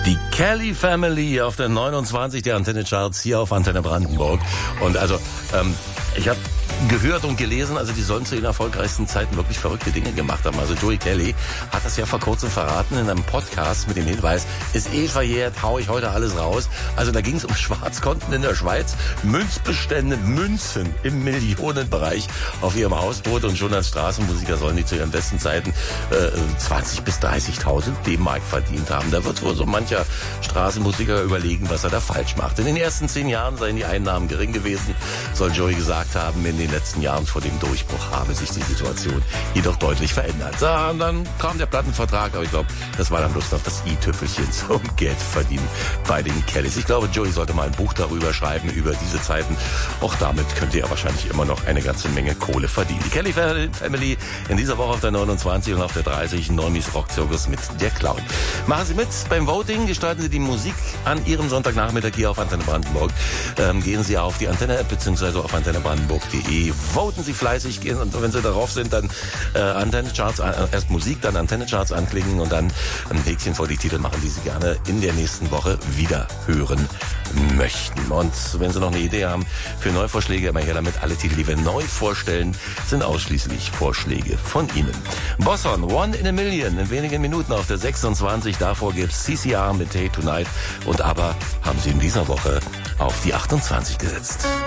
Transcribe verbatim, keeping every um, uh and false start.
Die Kelly Family auf der neunundzwanzig der Antenne Charts hier auf Antenne Brandenburg. Und also, ähm, ich habe gehört und gelesen, also die sollen zu den erfolgreichsten Zeiten wirklich verrückte Dinge gemacht haben. Also Joey Kelly hat das ja vor kurzem verraten in einem Podcast mit dem Hinweis, ist eh verjährt, hau ich heute alles raus. Also da ging es um Schwarzkonten in der Schweiz, Münzbestände, Münzen im Millionenbereich auf ihrem Hausboot und schon als Straßenmusiker sollen die zu ihren besten Zeiten äh, zwanzig bis dreißigtausend D-Mark verdient haben. Da wird wohl so mancher Straßenmusiker überlegen, was er da falsch macht. In den ersten zehn Jahren seien die Einnahmen gering gewesen, soll Joey gesagt haben. In den letzten Jahren vor dem Durchbruch habe sich die Situation jedoch deutlich verändert. Ja, und dann kam der Plattenvertrag, aber ich glaube, das war dann bloß noch das i-Tüpfelchen zum Geldverdienen bei den Kellys. Ich glaube, Joey sollte mal ein Buch darüber schreiben, über diese Zeiten. Auch damit könnte er wahrscheinlich immer noch eine ganze Menge Kohle verdienen. Die Kelly Family in dieser Woche auf der neunundzwanzig und auf der dreißig Normis Rockzirkus mit der Clown. Machen Sie mit beim Voting, gestalten Sie die Musik an Ihrem Sonntagnachmittag hier auf Antenne Brandenburg. Ähm, gehen Sie auf die Antenne-App beziehungsweise auf antenne brandenburg punkt de. Voten Sie fleißig, gehen und wenn Sie darauf sind, dann äh, Antenne Charts, äh, erst Musik, dann Antenne Charts anklicken und dann ein Häkchen vor die Titel machen, die Sie gerne in der nächsten Woche wieder hören möchten. Und wenn Sie noch eine Idee haben für Neuvorschläge, immer her damit. Alle Titel, die wir neu vorstellen, sind ausschließlich Vorschläge von Ihnen. Bosson, One in a Million, in wenigen Minuten auf der sechsundzwanzig. Davor gibt's C C R mit Hey Tonight und aber haben Sie in dieser Woche auf die achtundzwanzig gesetzt.